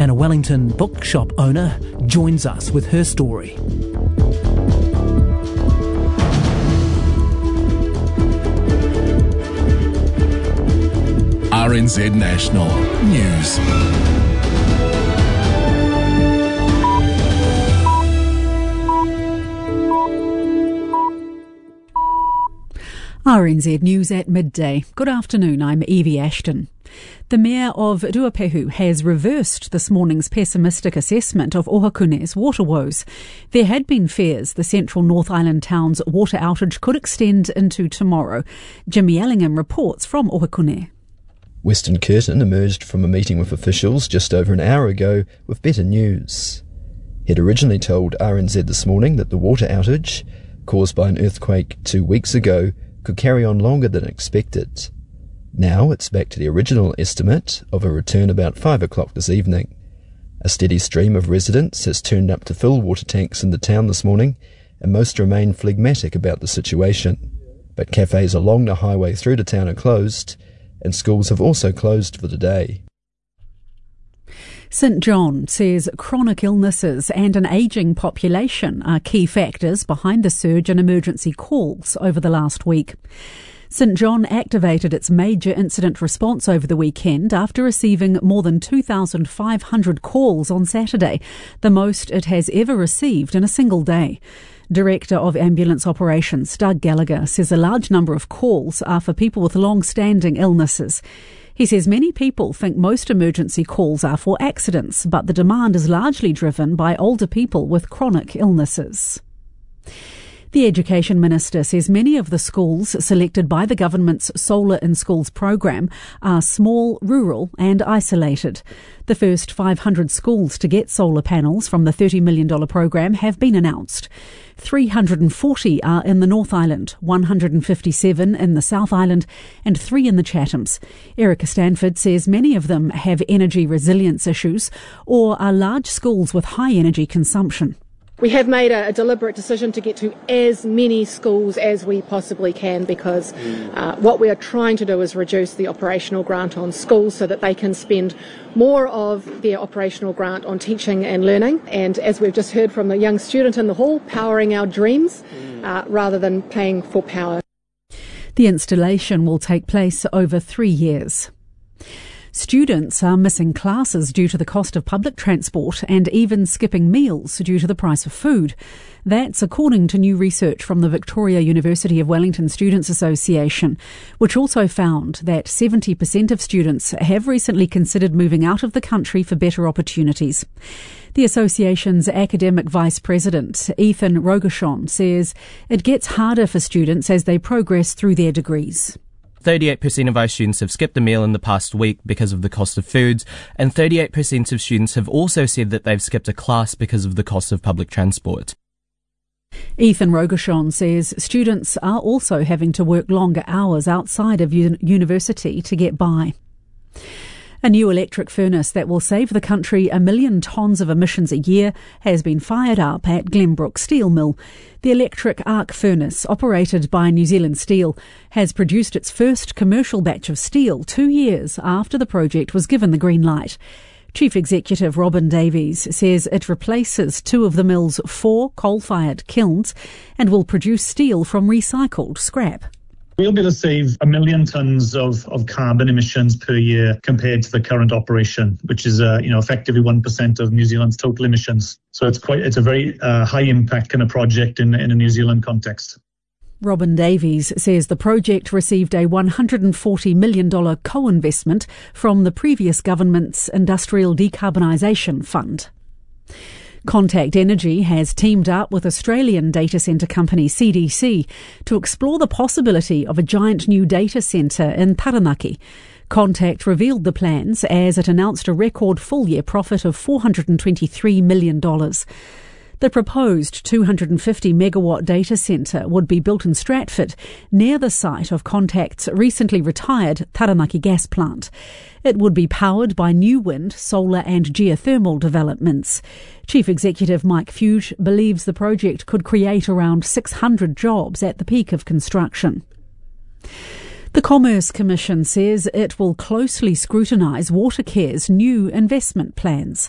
And a Wellington bookshop owner joins us with her story. RNZ National News. RNZ News at midday. Good afternoon, I'm Evie Ashton. The Mayor of Ruapehu has reversed this morning's pessimistic assessment of Ohakune's water woes. There had been fears the central North Island town's water outage could extend into tomorrow. Jimmy Ellingham reports from Ohakune. Weston Curtin emerged from a meeting with officials just over an hour ago with better news. He'd originally told RNZ this morning that the water outage, caused by an earthquake 2 weeks ago, could carry on longer than expected. Now it's back to the original estimate of a return about 5 o'clock this evening. A steady stream of residents has turned up to fill water tanks in the town this morning, and most remain phlegmatic about the situation. But cafes along the highway through the town are closed, and schools have also closed for the day. St John says chronic illnesses and an ageing population are key factors behind the surge in emergency calls over the last week. St John activated its major incident response over the weekend after receiving more than 2,500 calls on Saturday, the most it has ever received in a single day. Director of Ambulance Operations Doug Gallagher says a large number of calls are for people with long-standing illnesses. He says many people think most emergency calls are for accidents, but the demand is largely driven by older people with chronic illnesses. The Education Minister says many of the schools selected by the government's Solar in Schools program are small, rural and isolated. The first 500 schools to get solar panels from the $30 million program have been announced. 340 are in the North Island, 157 in the South Island and 3 in the Chathams. Erica Stanford says many of them have energy resilience issues or are large schools with high energy consumption. We have made a deliberate decision to get to as many schools as we possibly can because what we are trying to do is reduce the operational grant on schools so that they can spend more of their operational grant on teaching and learning. And as we've just heard from the young student in the hall, powering our dreams rather than paying for power. The installation will take place over 3 years. Students are missing classes due to the cost of public transport and even skipping meals due to the price of food. That's according to new research from the Victoria University of Wellington Students Association, which also found that 70% of students have recently considered moving out of the country for better opportunities. The association's academic vice president, Ethan Rogoshon, says it gets harder for students as they progress through their degrees. 38% of our students have skipped a meal in the past week because of the cost of foods, and 38% of students have also said that they've skipped a class because of the cost of public transport. Ethan Rogoshon says students are also having to work longer hours outside of university to get by. A new electric furnace that will save the country 1 million tonnes of emissions a year has been fired up at Glenbrook Steel Mill. The electric arc furnace, operated by New Zealand Steel, has produced its first commercial batch of steel 2 years after the project was given the green light. Chief Executive Robin Davies says it replaces 2 of the mill's 4 coal-fired kilns and will produce steel from recycled scrap. We'll be able to save 1 million tonnes of carbon emissions per year compared to the current operation, which is effectively 1% of New Zealand's total emissions. So it's a very high impact kind of project in a New Zealand context. Robin Davies says the project received a $140 million co-investment from the previous government's Industrial Decarbonisation Fund. Contact Energy has teamed up with Australian data centre company CDC to explore the possibility of a giant new data centre in Taranaki. Contact revealed the plans as it announced a record full-year profit of $423 million. The proposed 250-megawatt data centre would be built in Stratford, near the site of Contact's recently retired Taranaki gas plant. It would be powered by new wind, solar and geothermal developments. Chief Executive Mike Fuge believes the project could create around 600 jobs at the peak of construction. The Commerce Commission says it will closely scrutinise Watercare's new investment plans.